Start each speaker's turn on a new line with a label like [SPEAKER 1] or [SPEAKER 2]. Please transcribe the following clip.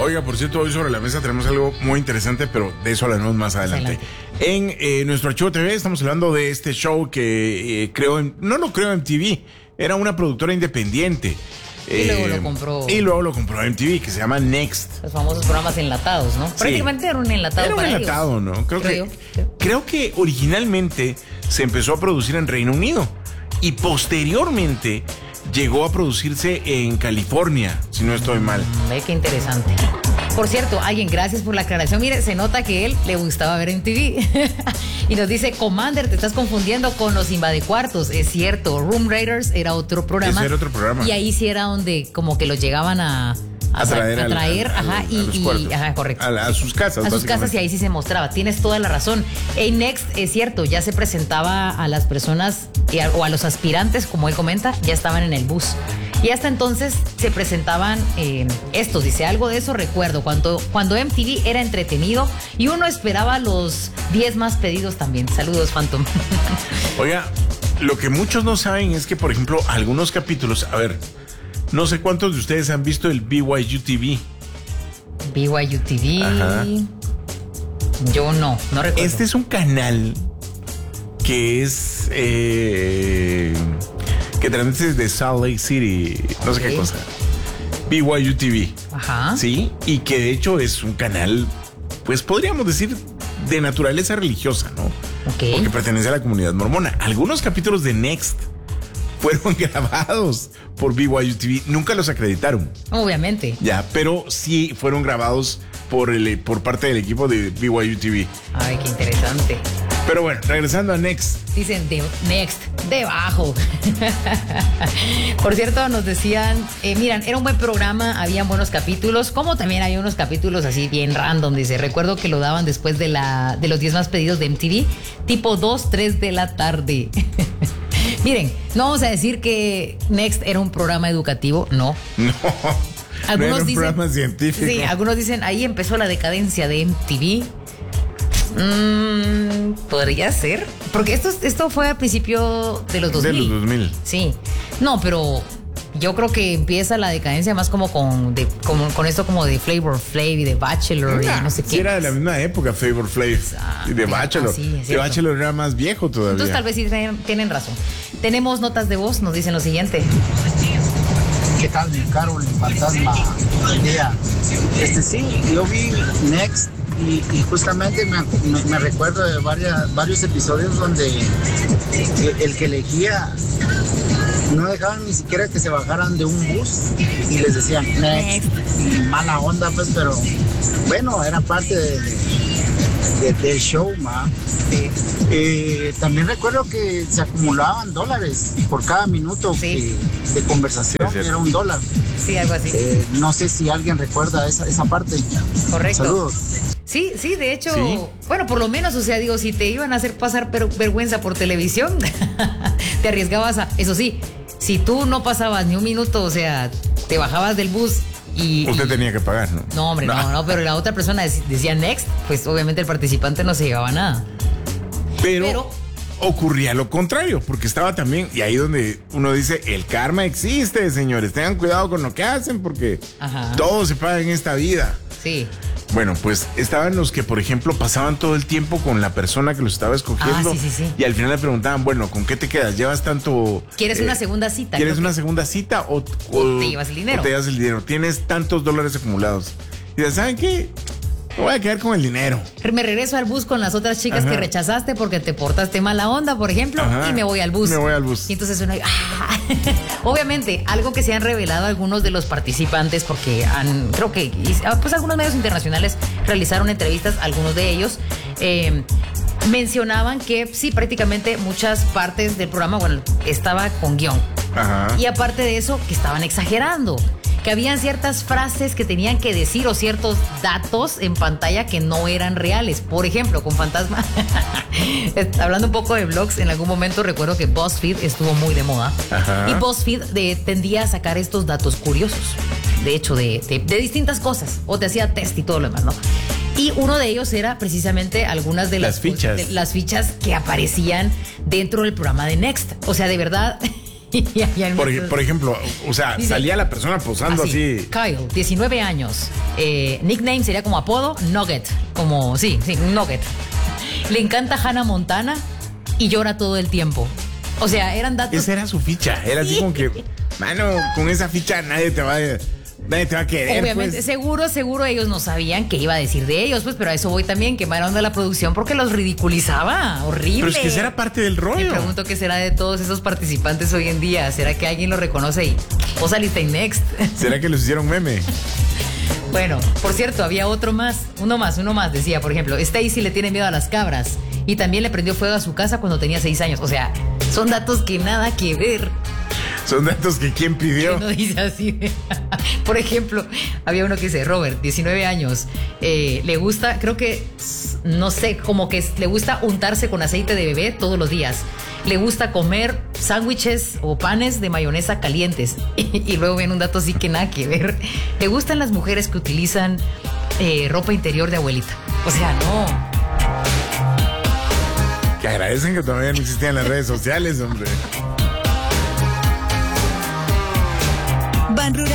[SPEAKER 1] Oiga, por cierto, hoy sobre la mesa tenemos algo muy interesante, pero de eso hablaremos más adelante. En nuestro Archivo TV estamos hablando de este show que no lo creó MTV, era una productora independiente.
[SPEAKER 2] Y luego lo compró.
[SPEAKER 1] Y luego lo compró MTV, que se llama Next.
[SPEAKER 2] Los famosos programas enlatados, ¿no? Sí. Prácticamente era un enlatado.
[SPEAKER 1] Era un enlatado,
[SPEAKER 2] ellos.
[SPEAKER 1] ¿no? Creo que originalmente se empezó a producir en Reino Unido y posteriormente llegó a producirse en California, si no estoy mal.
[SPEAKER 2] Ve qué interesante. Por cierto, alguien, gracias por la aclaración. Mire, se nota que él le gustaba ver MTV. Y nos dice, Commander, te estás confundiendo con los Invadecuartos. Es cierto, Room Raiders era otro programa.
[SPEAKER 1] Ese era otro programa.
[SPEAKER 2] Y ahí sí era donde como que los llegaban a traer, correcto.
[SPEAKER 1] A sus casas.
[SPEAKER 2] A sus casas, y ahí sí se mostraba. Tienes toda la razón. En Next, es cierto, ya se presentaba a las personas o a los aspirantes, como él comenta, ya estaban en el bus. Y hasta entonces se presentaban estos, dice, algo de eso recuerdo, cuando MTV era entretenido y uno esperaba los 10 más pedidos también. Saludos, Phantom.
[SPEAKER 1] Oiga, lo que muchos no saben es que, por ejemplo, algunos capítulos, a ver, no sé cuántos de ustedes han visto el BYU TV.
[SPEAKER 2] BYU TV. Ajá. Yo no recuerdo.
[SPEAKER 1] Este es un canal que es que transmite desde Salt Lake City, no sé qué cosa. BYU TV.
[SPEAKER 2] Ajá.
[SPEAKER 1] Sí, y que de hecho es un canal, pues podríamos decir, de naturaleza religiosa, ¿no?
[SPEAKER 2] Okay.
[SPEAKER 1] Porque pertenece a la comunidad mormona. Algunos capítulos de Next fueron grabados por BYU TV. Nunca los acreditaron.
[SPEAKER 2] Obviamente.
[SPEAKER 1] Ya, pero sí fueron grabados por parte del equipo de BYU TV.
[SPEAKER 2] Ay, qué interesante.
[SPEAKER 1] Pero bueno, regresando a Next.
[SPEAKER 2] Dicen Next, debajo. Por cierto, nos decían, miran, era un buen programa, habían buenos capítulos, como también había unos capítulos así bien random, dice. Recuerdo que lo daban después de los 10 más pedidos de MTV, tipo 2, 3 de la tarde. Miren, no vamos a decir que Next era un programa educativo, no.
[SPEAKER 1] No.
[SPEAKER 2] Algunos
[SPEAKER 1] no era un
[SPEAKER 2] dicen,
[SPEAKER 1] programa científico.
[SPEAKER 2] Sí, algunos dicen, ahí empezó la decadencia de MTV. Podría ser. Porque esto fue al principio de los 2000.
[SPEAKER 1] De los 2000.
[SPEAKER 2] Sí. No, pero yo creo que empieza la decadencia más como con esto como de Flavor Flav y de Bachelor y no sé qué.
[SPEAKER 1] Sí, era de la misma época Flavor Flav y de Bachelor.
[SPEAKER 2] Sí,
[SPEAKER 1] que Bachelor era más viejo todavía.
[SPEAKER 2] Entonces tal vez sí tienen razón. Tenemos notas de voz, nos dicen lo siguiente.
[SPEAKER 3] ¿Qué tal, mi Carol, el fantasma? Buen día. Sí, yo vi Next y justamente me recuerdo de varios episodios donde el que elegía no dejaban ni siquiera que se bajaran de un bus y les decían Next. Mala onda, pues, pero bueno, era parte del show, ma. También recuerdo que se acumulaban $, por cada minuto de conversación, era $1.
[SPEAKER 2] Sí, algo así.
[SPEAKER 3] No sé si alguien recuerda esa parte.
[SPEAKER 2] Correcto.
[SPEAKER 3] Saludos.
[SPEAKER 2] Sí, de hecho, bueno, por lo menos, o sea, digo, si te iban a hacer pasar vergüenza por televisión, te arriesgabas eso sí, si tú no pasabas ni un minuto, o sea, te bajabas del bus y...
[SPEAKER 1] Usted tenía que pagar, ¿no?
[SPEAKER 2] No, hombre, no, pero la otra persona decía Next, pues obviamente el participante no se llevaba nada.
[SPEAKER 1] Pero ocurría lo contrario, porque estaba también, y ahí donde uno dice, el karma existe, señores, tengan cuidado con lo que hacen, porque todo se paga en esta vida.
[SPEAKER 2] Sí.
[SPEAKER 1] Bueno, pues estaban los que, por ejemplo, pasaban todo el tiempo con la persona que los estaba escogiendo.
[SPEAKER 2] Sí.
[SPEAKER 1] Y al final le preguntaban, bueno, ¿con qué te quedas? ¿Llevas tanto?
[SPEAKER 2] ¿Quieres una segunda cita?
[SPEAKER 1] ¿Quieres una segunda cita o
[SPEAKER 2] te llevas el dinero?
[SPEAKER 1] O te llevas el dinero. Tienes tantos $, acumulados. Y dices, ¿saben qué? Me voy a quedar con el dinero.
[SPEAKER 2] Me regreso al bus con las otras chicas que rechazaste porque te portaste mala onda, por ejemplo, y me voy al bus. Y entonces uno... Obviamente, algo que se han revelado algunos de los participantes, porque creo que pues algunos medios internacionales realizaron entrevistas, algunos de ellos mencionaban que sí, prácticamente muchas partes del programa, bueno, estaba con guión. Y aparte de eso, que estaban exagerando. Que habían ciertas frases que tenían que decir o ciertos datos en pantalla que no eran reales. Por ejemplo, con Fantasma, hablando un poco de blogs, en algún momento recuerdo que BuzzFeed estuvo muy de moda. Y BuzzFeed tendía a sacar estos datos curiosos, de hecho, de distintas cosas, o te hacía test y todo lo demás, ¿no? Y uno de ellos era precisamente algunas de las
[SPEAKER 1] fichas.
[SPEAKER 2] Las fichas que aparecían dentro del programa de Next. O sea, de verdad...
[SPEAKER 1] Por ejemplo, o sea, dice, salía la persona posando así.
[SPEAKER 2] Kyle, 19 años. Nickname sería como apodo, Nugget. Como, sí, Nugget. Le encanta Hannah Montana y llora todo el tiempo. O sea, eran datos.
[SPEAKER 1] Esa era su ficha. Era así como que, mano, con esa ficha nadie te va a querer.
[SPEAKER 2] Obviamente, pues. seguro ellos no sabían qué iba a decir de ellos, pues, pero a eso voy también, quemaron de la producción porque los ridiculizaba. Horrible.
[SPEAKER 1] Pero es que esa era parte del rollo.
[SPEAKER 2] Me pregunto qué será de todos esos participantes hoy en día. ¿Será que alguien lo reconoce y vos saliste en Next?
[SPEAKER 1] ¿Será que los hicieron meme?
[SPEAKER 2] Bueno, por cierto, había uno más, decía, por ejemplo, Stacy le tiene miedo a las cabras y también le prendió fuego a su casa cuando tenía 6 años. O sea, son datos que nada que ver.
[SPEAKER 1] Son datos que ¿quién pidió?
[SPEAKER 2] Que no dice así. Por ejemplo, había uno que dice, Robert, 19 años, le gusta, creo que, no sé, como que le gusta untarse con aceite de bebé todos los días. Le gusta comer sándwiches o panes de mayonesa calientes. Y luego viene un dato así que nada que ver. Le gustan las mujeres que utilizan ropa interior de abuelita. O sea, no.
[SPEAKER 1] Que agradecen que todavía no existían las redes sociales, hombre.
[SPEAKER 4] Ban Rural